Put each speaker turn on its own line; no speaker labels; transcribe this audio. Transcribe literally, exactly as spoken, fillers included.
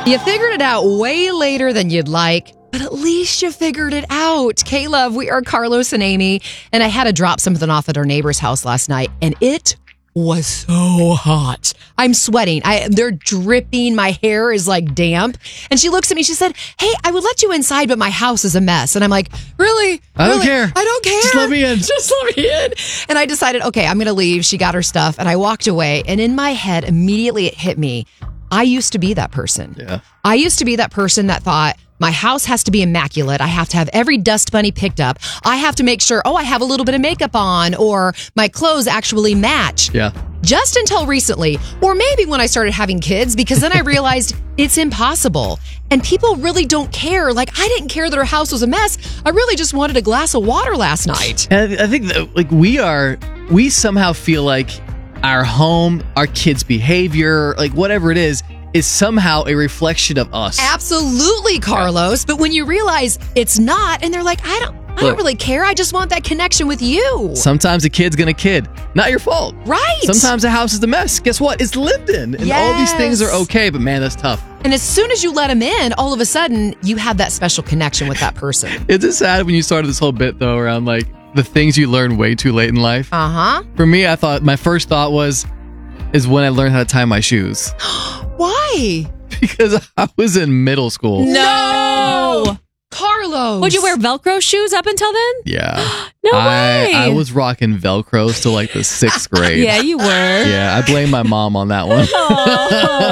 You figured it out way later than you'd like, but at least you figured it out. K-Love, we are Carlos and Amy, and I had to drop something off at our neighbor's house last night, and it was so hot. I'm sweating. I they're dripping. My hair is like damp. And she looks at me. She said, "Hey, I would let you inside, but my house is a mess." And I'm like, "Really?
I don't
Really?
care.
I don't care.
Just let me in.
Just let me in." And I decided, okay, I'm going to leave. She got her stuff, and I walked away. And in my head, immediately it hit me. I used to be that person.
Yeah.
I used to be that person that thought, my house has to be immaculate. I have to have every dust bunny picked up. I have to make sure, oh, I have a little bit of makeup on, or my clothes actually match.
Yeah.
Just until recently, or maybe when I started having kids, because then I realized it's impossible. And people really don't care. Like, I didn't care that her house was a mess. I really just wanted a glass of water last night.
And I think that, like, we are, we somehow feel like our home, our kids' behavior, like whatever it is, is somehow a reflection of us.
Absolutely, Carlos. But when you realize it's not, and they're like, I don't, I
Look,
don't really care. I just want that connection with you.
Sometimes a kid's gonna kid. Not your fault.
Right.
Sometimes a house is a mess. Guess what? It's lived in. And all these things are
Yes.
okay, but man, that's tough.
And as soon as you let them in, all of a sudden, you have that special connection with that person.
Is it sad when you started this whole bit, though, around like the things you learn way too late in life?
Uh-huh.
For me, I thought, my first thought was, is when I learned how to tie my shoes.
Why?
Because I was in middle school.
No! Carlos!
Would you wear Velcro shoes up until then?
Yeah.
No
I,
way.
I was rocking Velcro till like the sixth grade.
Yeah, you were.
Yeah, I blame my mom on that one.
Aw.